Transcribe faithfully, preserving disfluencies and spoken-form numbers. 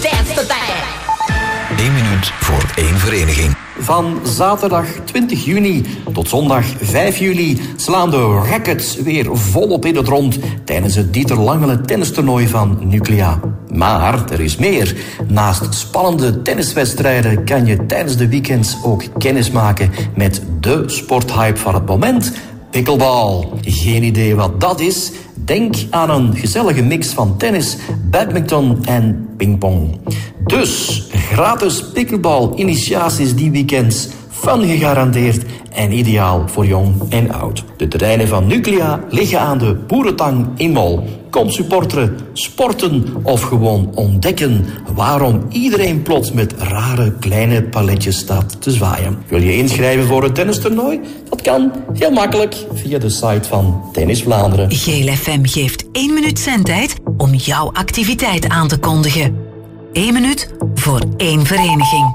dance to that. Eén minuut voor één vereniging. Van zaterdag twintig juni tot zondag vijf juli slaan de Rackets weer volop in het rond tijdens het Dieter Langele tennistoernooi van Nuclea. Maar er is meer. Naast spannende tenniswedstrijden kan je tijdens de weekends ook kennis maken met de sporthype van het moment: pickleball. Geen idee wat dat is? Denk aan een gezellige mix van tennis, badminton en pingpong. Dus gratis pickleball-initiaties die weekends, fun gegarandeerd en ideaal voor jong en oud. De terreinen van Nuclea liggen aan de Boerentang in Mol. Kom supporteren, sporten of gewoon ontdekken waarom iedereen plots met rare kleine paletjes staat te zwaaien. Wil je inschrijven voor het tennistoernooi? Dat kan heel makkelijk via de site van Tennis Vlaanderen. Geel F M geeft één minuut zendtijd om jouw activiteit aan te kondigen. Eén minuut voor één vereniging.